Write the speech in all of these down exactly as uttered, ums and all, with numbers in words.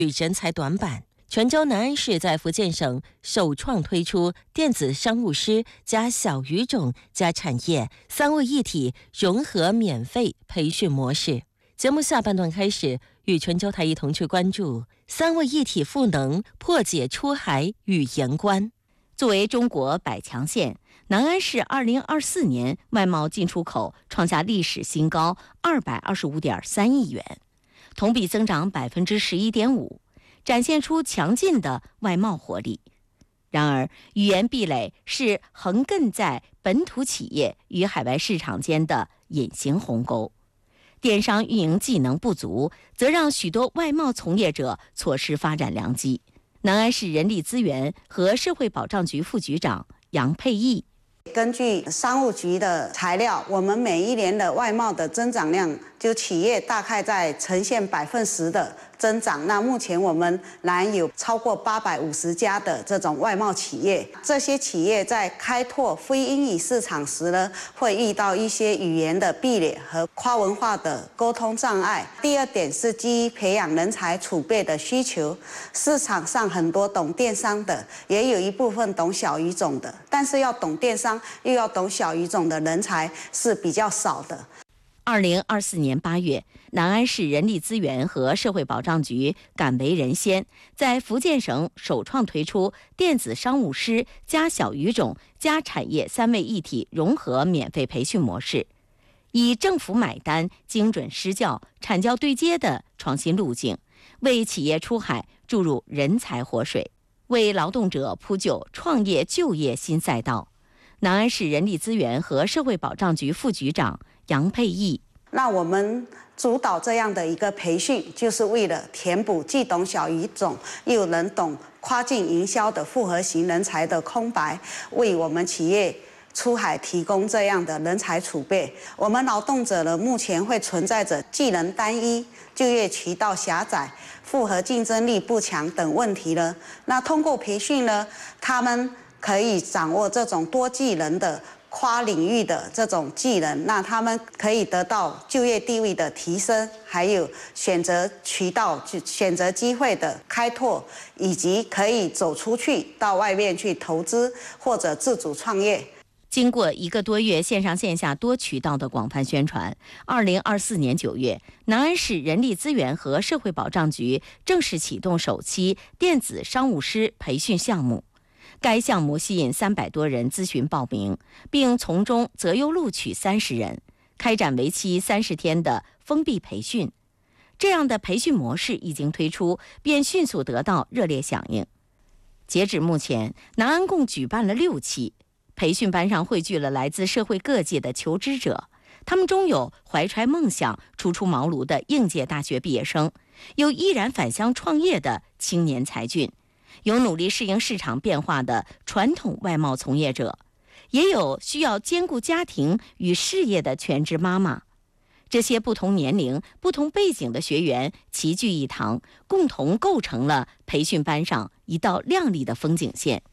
与人才短板。泉州南安市在福建省首创推出电子商务师加小语种加产业三位一体融合免费培训模式。节目下半段开始，与泉州台一同去关注三位一体赋能破解出海语言关。 作为中国百强县，南安市二零二四年外贸进出口创下历史新高二百二十五点三亿元，同比增长百分之十一点五。展现出强劲的外贸活力。然而，语言壁垒是横亘在本土企业与海外市场间的隐形鸿沟。电商运营技能不足，则让许多外贸从业者错失发展良机。南安市人力资源和社会保障局副局长杨佩义。 根据商务局的材料，我们每一年的外贸的增长量，就企业大概在呈现百分之十的增长。那目前我们南有超过八百五十家的这种外贸企业，这些企业在开拓非英语市场时呢，会遇到一些语言的壁垒和跨文化的沟通障碍。第二点是基于培养人才储备的需求，市场上很多懂电商的，也有一部分懂小语种的，但是要懂电商又要懂小语种的人才是比较少的。 二零二四年八月，南安市人力资源和社会保障局敢为人先，在福建省首创推出电子商务师加小语种加产业三位一体融合免费培训模式，以政府买单、精准施教、产教对接的创新路径，为企业出海注入人才活水，为劳动者铺就创业就业新赛道。南安市人力资源和社会保障局副局长杨佩义。 那我们主导这样的一个培训，就是为了填补既懂小语种又能懂跨境营销的复合型人才的空白，为我们企业出海提供这样的人才储备。我们劳动者呢，目前会存在着技能单一、就业渠道狭窄、复合竞争力不强等问题呢。那通过培训呢，他们可以掌握这种多技能的跨领域的这种技能，那他们可以得到就业地位的提升，还有选择渠道、选择机会的开拓，以及可以走出去到外面去投资或者自主创业。 经过一个多月线上线下多渠道的广泛宣传，二零二四年九月，南安市人力资源和社会保障局正式启动首期电子商务师培训项目。该项目吸引三百多人咨询报名，并从中择优录取三十人，开展为期三十天的封闭培训。这样的培训模式一经推出，便迅速得到热烈响应。截止目前，南安共举办了六期培训班，上汇聚了来自社会各界的求知者，他们中有怀揣梦想、初出茅庐的应届大学毕业生，有毅然返乡创业的青年才俊，有努力适应市场变化的传统外贸从业者，也有需要兼顾家庭与事业的全职妈妈。这些不同年龄、不同背景的学员齐聚一堂，共同构成了培训班上一道亮丽的风景线。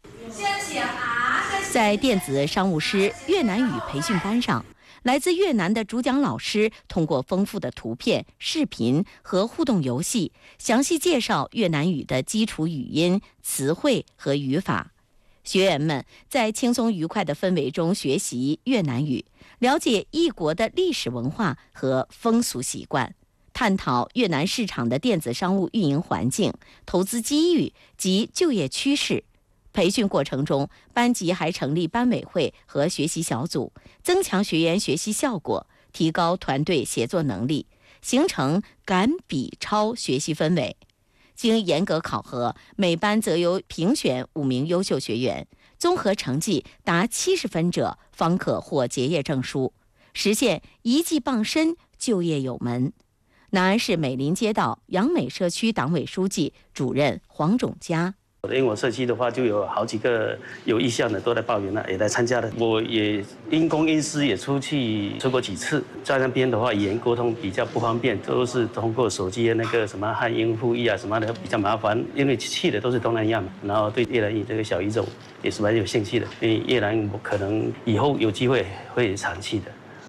在电子商务师越南语培训班上，来自越南的主讲老师通过丰富的图片、视频和互动游戏，详细介绍越南语的基础语音、词汇和语法。学员们在轻松愉快的氛围中学习越南语，了解异国的历史文化和风俗习惯，探讨越南市场的电子商务运营环境、投资机遇及就业趋势。培训过程中，班级还成立班委会和学习小组，增强学员学习效果，提高团队协作能力，形成赶比超学习氛围。经严格考核，每班则有评选五名优秀学员，综合成绩达七十分者方可获结业证书，实现一技傍身，就业有门。南安市美林街道杨美社区党委书记、主任黄种佳。 因为我社区的话，就有好几个有意向的都来报名了，也来参加了。我也因公因私也出去出过几次，在那边的话，语言沟通比较不方便，都是通过手机的那个什么汉英互译啊什么的比较麻烦。因为去的都是东南亚嘛，然后对越南语这个小语种也是蛮有兴趣的。因为越南可能以后有机会会长期的。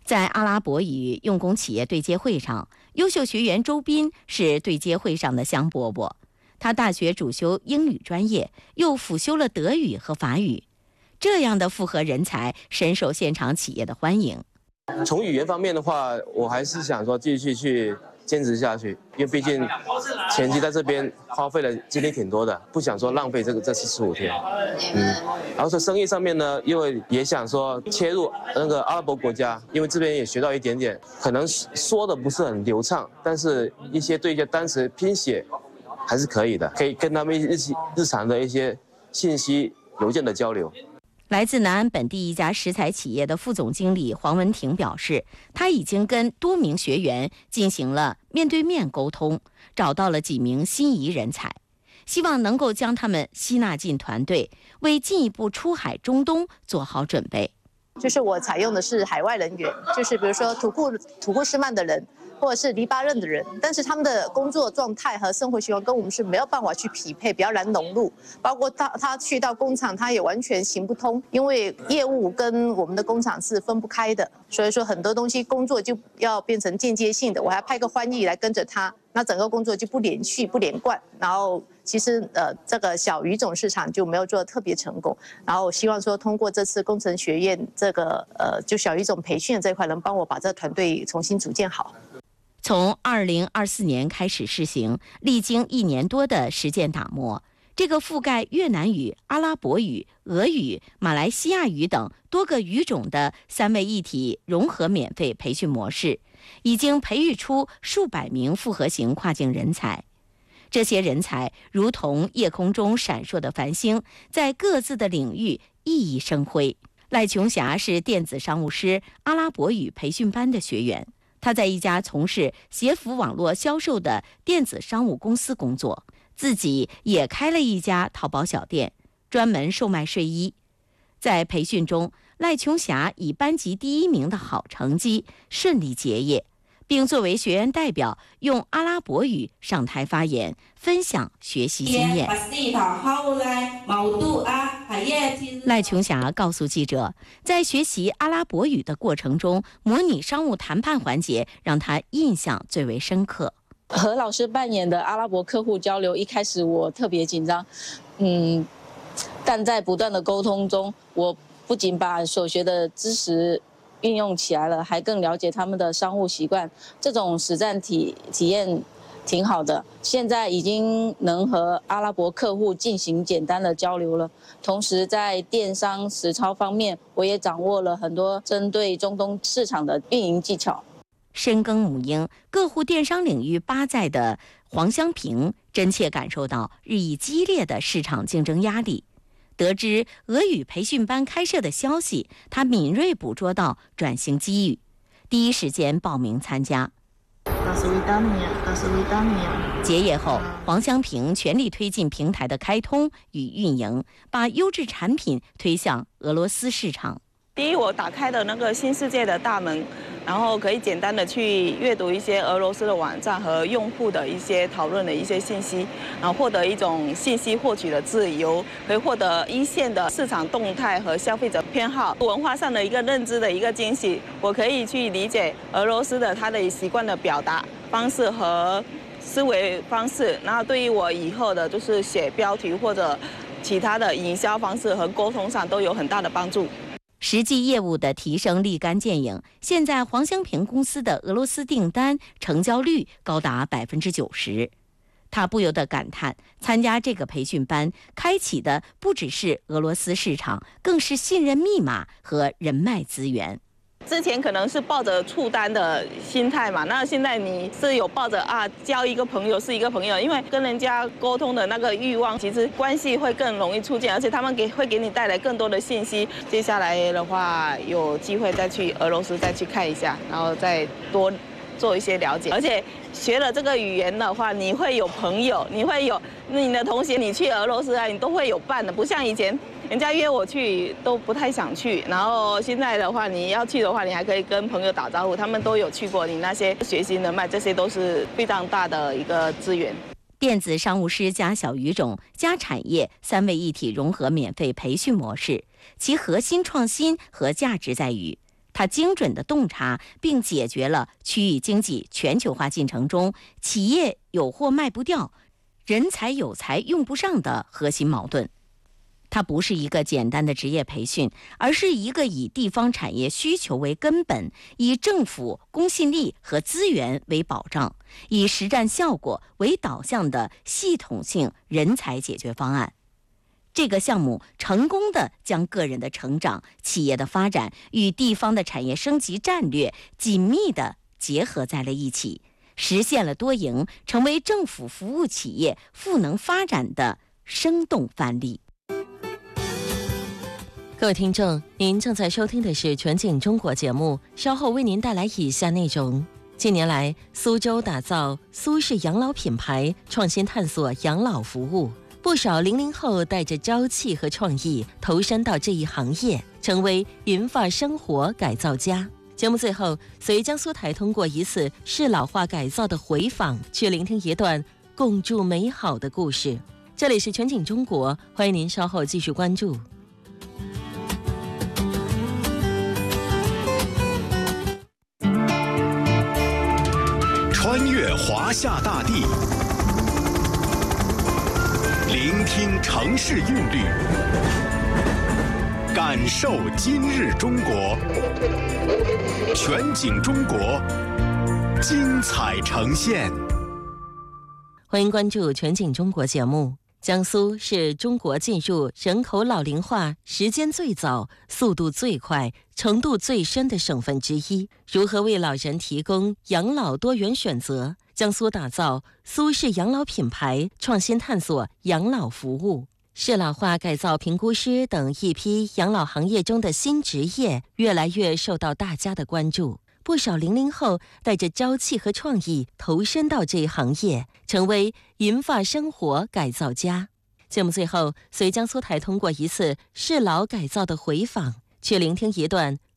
在阿拉伯语用工企业对接会上，优秀学员周斌是对接会上的香饽饽。他大学主修英语专业，又辅修了德语和法语。这样的复合人才深受现场企业的欢迎。 从语言方面的话，我还是想说继续去坚持下去，因为毕竟前期在这边花费了精力挺多的，不想说浪费这个这四十五天。嗯，然后说生意上面呢，因为也想说切入那个阿拉伯国家，因为这边也学到一点点，可能说的不是很流畅，但是一些对一些单词拼写还是可以的，可以跟他们日日常的一些信息邮件的交流。 来自南安本地一家食材企业的副总经理黄文婷表示，他已经跟多名学员进行了面对面沟通，找到了几名心仪人才，希望能够将他们吸纳进团队，为进一步出海中东做好准备。 就是我采用的是海外人员，就是比如说土库土库斯曼的人，或者是黎巴嫩的人，但是他们的工作状态和生活习惯跟我们是没有办法去匹配，比较难融入。包括他他去到工厂，他也完全行不通，因为业务跟我们的工厂是分不开的，所以说很多东西工作就要变成间接性的，我还派个翻译来跟着他，那整个工作就不连续不连贯。然后其实呃这个小语种市场就没有做得特别成功。然后我希望说通过这次工程学院这个呃就小语种培训这一块，能帮我把这个团队重新组建好。 从二零二四年开始试行，历经一年多的实践打磨，这个覆盖越南语、阿拉伯语、俄语、马来西亚语等多个语种的三位一体融合免费培训模式，已经培育出数百名复合型跨境人才。这些人才如同夜空中闪烁的繁星，在各自的领域熠熠生辉。赖琼霞是电子商务师阿拉伯语培训班的学员。他在一家从事鞋服网络销售的电子商务公司工作，自己也开了一家淘宝小店，专门售卖睡衣。在培训中，赖琼霞以班级第一名的好成绩顺利结业，并作为学员代表用阿拉伯语上台发言，分享学习经验。赖琼霞告诉记者，在学习阿拉伯语的过程中，模拟商务谈判环节让她印象最为深刻。 和老师扮演的阿拉伯客户交流，一开始我特别紧张，嗯，但在不断的沟通中，我不仅把所学的知识运用起来了，还更了解他们的商务习惯。这种实战体体验挺好的。现在已经能和阿拉伯客户进行简单的交流了。同时，在电商实操方面，我也掌握了很多针对中东市场的运营技巧。 深耕母婴、各户电商领域八载的黄香平，真切感受到日益激烈的市场竞争压力。得知俄语培训班开设的消息，他敏锐捕捉到转型机遇，第一时间报名参加。结业后，黄香平全力推进平台的开通与运营，把优质产品推向俄罗斯市场。 第一，我打开了那个新世界的大门，然后可以简单的去阅读一些俄罗斯的网站和用户的一些讨论的一些信息，然后获得一种信息获取的自由，可以获得一线的市场动态和消费者偏好，文化上的一个认知的一个惊喜。我可以去理解俄罗斯的它的习惯的表达方式和思维方式，然后对于我以后的就是写标题或者其他的营销方式和沟通上都有很大的帮助。 实际业务的提升立竿见影，现在黄香平公司的俄罗斯订单成交率高达百分之九十。他不由得感叹，参加这个培训班，开启的不只是俄罗斯市场，更是信任密码和人脉资源。 之前可能是抱着触单的心态嘛，那现在你是有抱着啊交一个朋友是一个朋友，因为跟人家沟通的那个欲望，其实关系会更容易出现，而且他们给会给你带来更多的信息。接下来的话，有机会再去俄罗斯再去看一下，然后再多做一些了解。而且学了这个语言的话，你会有朋友，你会有你的同学，你去俄罗斯啊，你都会有伴的，不像以前。人家约我去都不太想去，然后现在的话，你要去的话，你还可以跟朋友打招呼，他们都有去过，你那些学习人脉，这些都是非常大的一个资源。 电子商务师加小语种加产业三位一体融合免费培训模式，其核心创新和价值在于它精准地洞察并解决了区域经济全球化进程中企业有货卖不掉、人才有才用不上的核心矛盾。它不是一个简单的职业培训，而是一个以地方产业需求为根本，以政府公信力和资源为保障，以实战效果为导向的系统性人才解决方案。这个项目成功地将个人的成长、企业的发展与地方的产业升级战略紧密地结合在了一起，实现了多赢，成为政府服务企业赋能发展的生动范例。 各位听众，您正在收听的是全景中国节目，稍后为您带来以下内容。近年来，苏州打造苏式养老品牌，创新探索养老服务，不少零零后带着朝气和创意投身到这一行业，成为银发生活改造家。节目最后，随江苏台通过一次适老化改造的回访，去聆听一段共筑美好的故事。这里是全景中国，欢迎您稍后继续关注。 穿越华夏大地，聆听城市韵律，感受今日中国。全景中国，精彩呈现。 欢迎关注全景中国节目。江苏是中国进入人口老龄化时间最早、速度最快、程度最深的省份之一。如何为老人提供养老多元选择？江苏打造苏式养老品牌，创新探索养老服务。适老化改造评估师等一批养老行业中的新职业，越来越受到大家的关注。不少零零后带着朝气和创意投身到这一行业，成为银发生活改造家。节目最后，随江苏台通过一次适老改造的回访，去聆听一段